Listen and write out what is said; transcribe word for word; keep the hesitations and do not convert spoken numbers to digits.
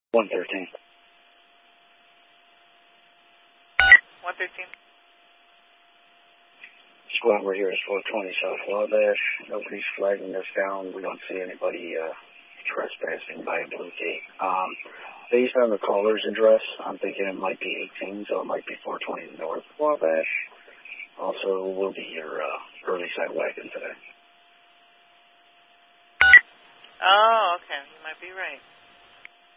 one thirteen. one thirteen. Squad, we're here at four twenty South Wabash. Nobody's flagging us down. We don't see anybody uh, trespassing by a blue gate. Um, based on the caller's address, I'm thinking it might be eighteen, so it might be four twenty North Wabash. Also, we'll be your uh, early side wagon today. Oh, okay. You might be right.